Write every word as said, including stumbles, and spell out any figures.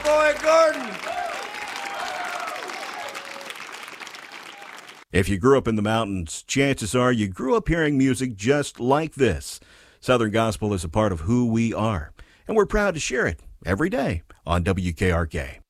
Boy Gordon. If you grew up in the mountains, chances are you grew up hearing music just like this. Southern Gospel is a part of who we are, and we're proud to share it every day on W K R K.